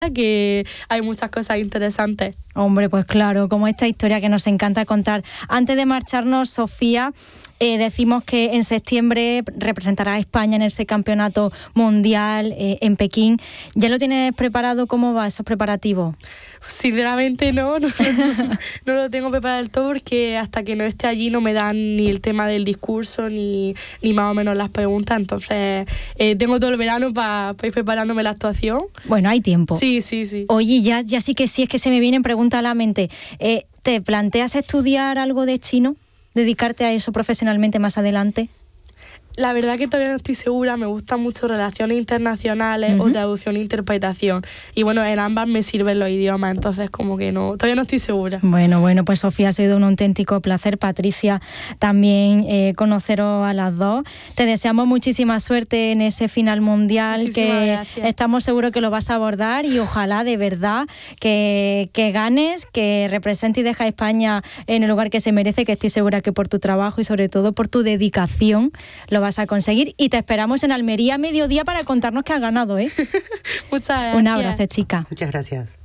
que hay muchas cosas interesantes. Hombre, pues claro, como esta historia que nos encanta contar. Antes de marcharnos, Sofía, decimos que en septiembre representará a España en ese campeonato mundial en Pekín. ¿Ya lo tienes preparado? ¿Cómo va esos preparativos? Sinceramente no lo tengo preparado del todo, porque hasta que no esté allí no me dan ni el tema del discurso ni más o menos las preguntas. Entonces tengo todo el verano para ir preparándome la actuación. Bueno, hay tiempo. Sí. Oye, ya sí que sí, es que se me vienen preguntas a la mente. ¿Te planteas estudiar algo de chino? ¿Dedicarte a eso profesionalmente más adelante? La verdad que todavía no estoy segura. Me gustan mucho relaciones internacionales o traducción e interpretación. Y bueno, en ambas me sirven los idiomas, entonces como que no, todavía no estoy segura. Bueno, pues Sofía, ha sido un auténtico placer. Patricia, también conoceros a las dos. Te deseamos muchísima suerte en ese final mundial. Muchísimas que gracias. Estamos seguros que lo vas a abordar y ojalá de verdad que ganes, que represente y dejes a España en el lugar que se merece, que estoy segura que por tu trabajo y sobre todo por tu dedicación lo vas a conseguir, y te esperamos en Almería a mediodía para contarnos que has ganado, ¿eh? Muchas gracias. Un abrazo, chica. Muchas gracias.